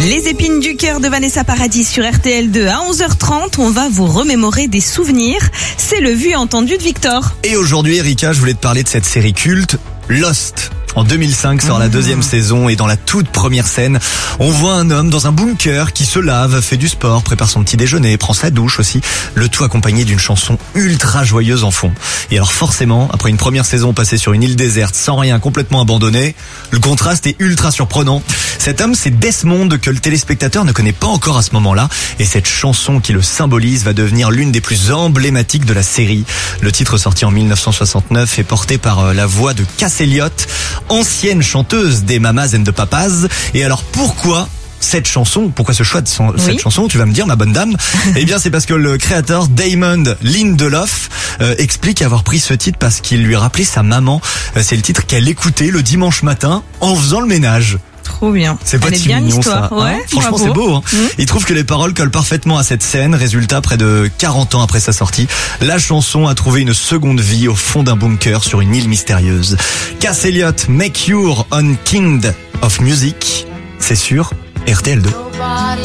Les épines du cœur de Vanessa Paradis sur RTL2 à 11h30. On va vous remémorer des souvenirs. C'est le vu et entendu de Victor. Et aujourd'hui, Erika, je voulais te parler de cette série culte, Lost. En 2005 sort la deuxième saison et dans la toute première scène, on voit un homme dans un bunker qui se lave, fait du sport, prépare son petit déjeuner, prend sa douche aussi, le tout accompagné d'une chanson ultra joyeuse en fond. Et alors forcément, après une première saison passée sur une île déserte sans rien, complètement abandonné, le contraste est ultra surprenant. Cet homme, c'est Desmond que le téléspectateur ne connaît pas encore à ce moment-là et cette chanson qui le symbolise va devenir l'une des plus emblématiques de la série. Le titre sorti en 1969 est porté par la voix de Cass Elliot, ancienne chanteuse des Mamas and the Papas. Et alors pourquoi cette chanson, pourquoi ce choix de cette chanson, tu vas me dire ma bonne dame? Eh bien c'est parce que le créateur Damon Lindelof explique avoir pris ce titre parce qu'il lui rappelait sa maman. C'est le titre qu'elle écoutait le dimanche matin en faisant le ménage. Trop bien. C'est pas si mignon ça. Ouais, franchement c'est beau. Il trouve que les paroles collent parfaitement à cette scène. Résultat, près de 40 ans après sa sortie, la chanson a trouvé une seconde vie au fond d'un bunker sur une île mystérieuse. Cass Elliot, Make Your Own Kind of Music, c'est sur RTL2.